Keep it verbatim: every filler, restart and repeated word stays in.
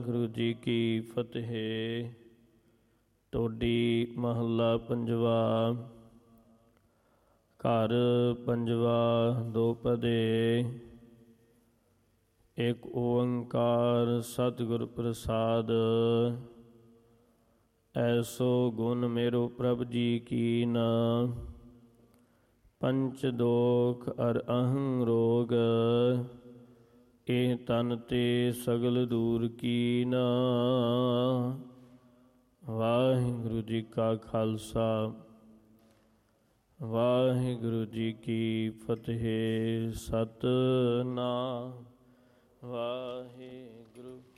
ਵਾਹਿਗੁਰੂ ਜੀ ਕੀ ਫਤਿਹ। ਟੋਡੀ ਮਹੱਲਾ ਪੰਜਵਾ। ਘਰ ਪੰਜਵਾ ਦੋਪਦੇ। ਇੱਕ ਓੰਕਾਰ ਸਤਿਗੁਰ ਪ੍ਰਸਾਦ। ਐਸੋ ਗੁਣ ਮੇਰੋ ਪ੍ਰਭ ਜੀ ਕੀਨ। ਪੰਚ ਦੋਖ ਅਰ ਅਹੰ ਰੋਗ। ਇਹ ਤਨ ਤੇ ਸਗਲ ਦੂਰ ਕੀਨ। ਵਾਹਿਗੁਰੂ ਜੀ ਕਾ ਖਾਲਸਾ ਵਾਹਿਗੁਰੂ ਜੀ ਕੀ ਫਤਿਹ। ਸਤਿਨਾਮ ਵਾਹਿਗੁਰੂ।